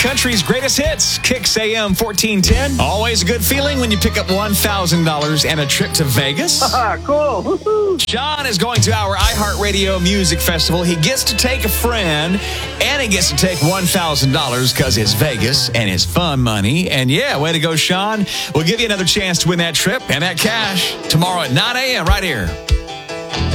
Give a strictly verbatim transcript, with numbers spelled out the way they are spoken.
country's greatest hits. Kicks A M fourteen ten. Always a good feeling when you pick up one thousand dollars and a trip to Vegas. Cool. Woo-hoo. Sean is going to our iHeartRadio Music Festival. He gets to take a friend, and he gets to take one thousand dollars because it's Vegas and it's fun money. And yeah, way to go, Sean. We'll give you another chance to win that trip and that cash tomorrow at nine a.m. right here.